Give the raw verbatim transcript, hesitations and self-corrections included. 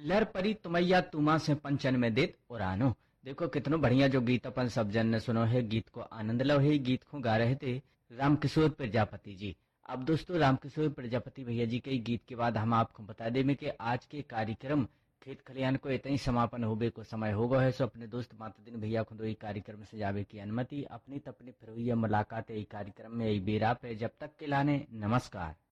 लर परी तुमैया तुमा से पंचन में देत उरानो। देखो कितनो बढ़िया जो गीत अपन सब जन ने सुनो है, गीत को आनंद लो है। गीत को गा रहे थे रामकिशोर प्रजापति जी। अब दोस्तों रामकिशोर प्रजापति भैया जी के गीत के बाद हम आपको बता दें कि आज के कार्यक्रम खेत खलियान को इतना ही समापन होबे को समय हो गया है। सो अपने दोस्त माता दिन भैया खुद ई कार्यक्रम से जावे की अनुमति। अपनी तपनी फिर हुई मुलाकात यही कार्यक्रम में यही बेरा पे, जब तक के लाने नमस्कार।